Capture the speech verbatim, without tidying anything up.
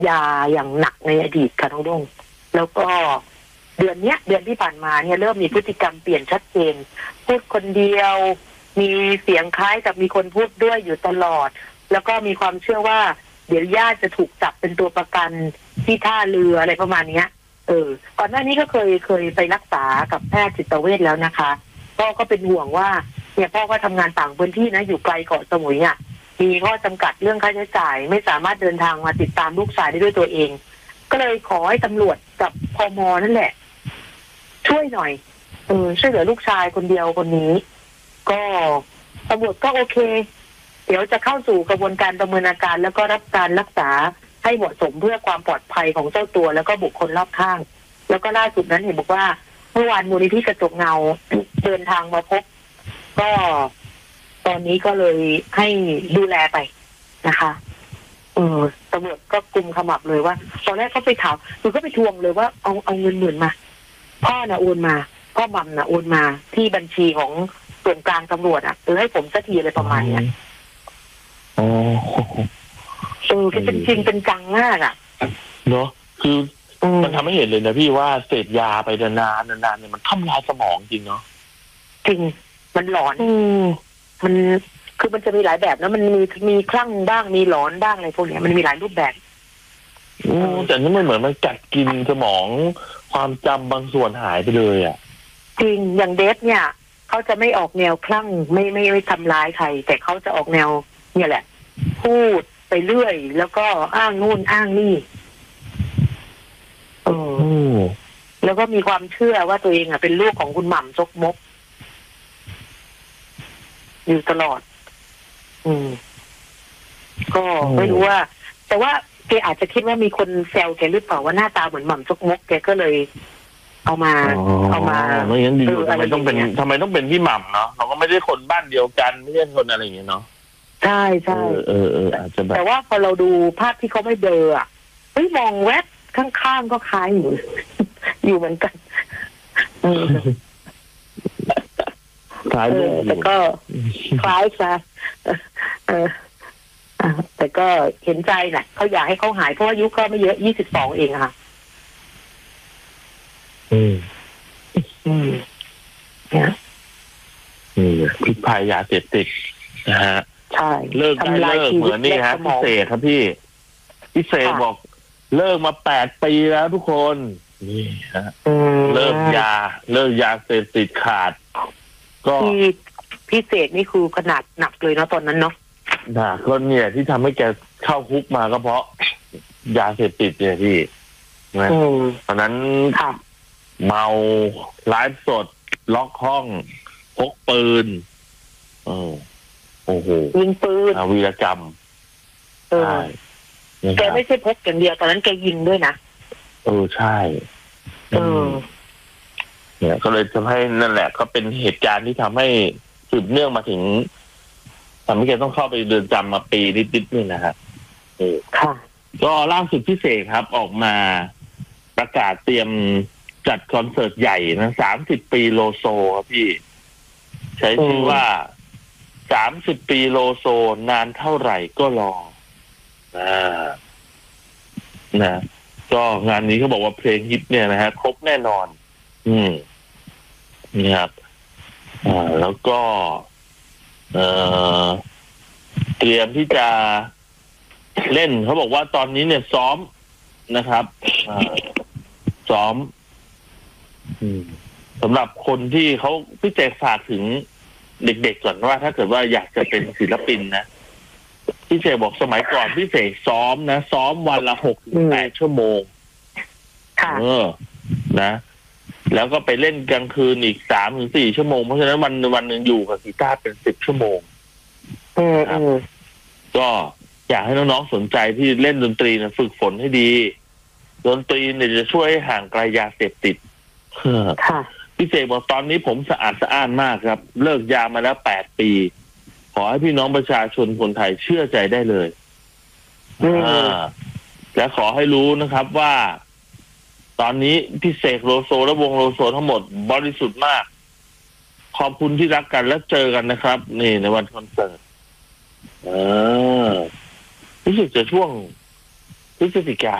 ยาอย่างหนักในอดีตค่ะน้องดงแล้วก็เดือนเนี้ยเดือนที่ผ่านมาเนี่ยเริ่มมีพฤติกรรมเปลี่ยนชัดเจนพูดคนเดียวมีเสียงคล้ายกับมีคนพูดด้วยอยู่ตลอดแล้วก็มีความเชื่อว่าเดี๋ยวญาติจะถูกจับเป็นตัวประกันที่ท่าเรืออะไรประมาณนี้เออก่อนหน้านี้ก็เคยเคยไปรักษากับแพทย์จิตเวชแล้วนะคะก็ก็เป็นห่วงว่าเนี่ยพ่อก็ทำงานต่างพื้นที่นะอยู่ไกลเกาะสมุยอ่ะมีข้อจำกัดเรื่องค่าใช้จ่ายไม่สามารถเดินทางมาติดตามลูกชายได้ด้วยตัวเองก็เลยขอให้ตำรวจกับพม.นั่นแหละช่วยหน่อยเออช่วยเหลือลูกชายคนเดียวคนนี้ก็ตำรวจก็โอเคเดี๋ยวจะเข้าสู่กระบวนการประเมินอาการแล้วก็รับการรักษาให้เหมาะสมเพื่อความปลอดภัยของเจ้าตัวแล้วก็บุคคลรอบข้างแล้วก็ล่าสุดนั้นเห็นบอกว่าเมื่อวานมูลนิธิกระจกเงาเดินทางมาพบก็ตอนนี้ก็เลยให้ดูแลไปนะคะเออตำรวจก็กุมขมับเลยว่าตอนแรกเขาไปถามคือก็ไปทวงเลยว่าเอาเอาเงินหมื่นมาพ่อน่ะโอนมาพ่อมัมน่ะโอนมาที่บัญชีของส่วนกลางตำรวจอ่ะเออให้ผมสักทีอะไรประมาณเนี้ยอ๋อเออเป็นจริงเป็นจังมากอ่ะเนาะคือมันทำให้เห็นเลยนะพี่ว่าเสพยาไปนานๆนานๆเนี่ยมันทำลายสมองจริงเนาะจริงมันหลอนมันคือมันจะมีหลายแบบนะมันมีมีคลั่งบ้างมีหลอนบ้างอะไรพวกนี้มันมีหลายรูปแบบอือแต่นี่มันเหมือนมันกัดกินสมองความจำบางส่วนหายไปเลยอ่ะจริงอย่างเดฟเนี่ยเขาจะไม่ออกแนวคลั่งไม่ไม่ไม่ทำร้ายใครแต่เขาจะออกแนวเนี่ยแหละพูดไปเรื่อยแล้วก็อ้างนู่นอ้างนี่เออแล้วก็มีความเชื่อว่าตัวเองอ่ะเป็นลูกของคุณหม่ำจกมกอยู่ตลอดอืมก็ไม่รู้ว่าแต่ว่าแกอาจจะคิดว่ามีคนแซวแกหรือเปล่าว่าหน้าตาเหมือนหม่ำจกมกแกก็เลยเอามาเอามาไม่งั้นดีทำไมต้องเป็นทำไมต้องเป็นพี่หม่ำเนาะเราก็ไม่ได้คนบ้านเดียวกันไม่ใช่คนอะไรอย่างเงี้ยเนาะใช่ใช่เออเอออาจจะแบบแต่ว่าพอเราดูภาพที่เขาไม่เบลออ่ะเฮ้ยมองแวบข้างๆก็คล้ายอยู่อยู่เหมือนกันคล้ายลูกแต่ก็คล้ายคล้ายเออแต่ก็เห็นใจนะเขาอยากให้เขาหายเพราะอายุก็ไม่เยอะยี่สิบสองเองค่ะอืมอืมเนี่ยอืมพิษภัยยาเสพติดนะฮะใช่เลิกได้เลิกเหมือนนี่ฮะพิเศษครับพี่พิเศษบอกเลิกมาแปดปีแล้วทุกคนนี่ฮะเลิกยาเลิกยาเสพติดขาดก็พิเศษนี่คือขนาดหนักเลยเนาะตอนนั้นเนาะน่ะก็เนี่ยที่ทำให้แกเข้าคุกมาก็เพราะยาเสพติดเนี่ยพี่นะตอนนั้นเมาไลฟ์สดล็อกห้องพกปืนเออโอ้โหยิงปืนวีรกรรมเออแกไม่ใช่พกอย่างเดียวตอนนั้นแกยิงด้วยนะเออใช่เออเนี่ยก็เลยทำให้นั่นแหละก็เป็นเหตุการณ์ที่ทำให้สืบเนื่องมาถึงทำให้แกต้องเข้าไปเรือนจำมาปีนิดๆนี่นะครับเออค่ะก็ล่าสุดพิเศษครับออกมาประกาศเตรียมจัดคอนเสิร์ตใหญ่นะสามสิบปีโลโซครับพี่ใช้ชื่อว่าสามสิบปีโลโซนานเท่าไหร่ก็รออ่านะก็งานนี้เขาบอกว่าเพลงฮิตเนี่ยนะฮะครบแน่นอนอืมนี่ครับอ่าแล้วก็เอ่อเตรียมที่จะเล่นเขาบอกว่าตอนนี้เนี่ยซ้อมนะครับอ่าซ้อมอืมสำหรับคนที่เขาพี่แจกฝากถึงเด็กๆก่อนว่าถ้าเกิดว่าอยากจะเป็นศิลปินนะพี่เสกบอกสมัยก่อนพี่เสกซ้อมนะซ้อมวันละหกถึงแปดชั่วโมงเออนะแล้วก็ไปเล่นกลางคืนอีกสามถึงสี่ชั่วโมงเพราะฉะนั้นวันวันหนึ่งอยู่กับกีตาร์เป็นสิบชั่วโมงครับก็อยากให้น้องๆสนใจที่เล่นดนตรีนะฝึกฝนให้ดีดนตรีเนี่ยจะช่วยให้ห่างไกลยาเสพติดพี่เสกบอกตอนนี้ผมสะอาดสะอ้านมากครับเลิกยามาแล้วแปดปีขอให้พี่น้องประชาชนคนไทยเชื่อใจได้เลยอ่าและขอให้รู้นะครับว่าตอนนี้พี่เสกโลโซและวงโลโซทั้งหมดบริสุทธิ์มากขอบคุณที่รักกันและเจอกันนะครับนี่ในวันคอนเสิร์ตอ่ารู้สึกจะช่วงพฤศจิกา